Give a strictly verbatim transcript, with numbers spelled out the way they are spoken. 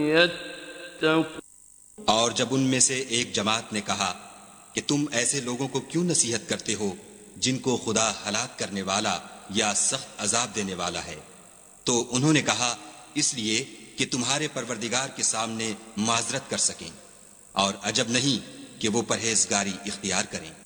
يتقون और जब उनमें से एक जमात ने कहा कि तुम ऐसे लोगों को क्यों नसीहत करते हो जिनको खुदा हलाक करने वाला या सख्त अजाब देने वाला है, तो उन्होंने कहा इसलिए कि तुम्हारे परवरदिगार के सामने माजरत कर सकें, और अजब नहीं कि वो परहेजगारी इख्तियार करें।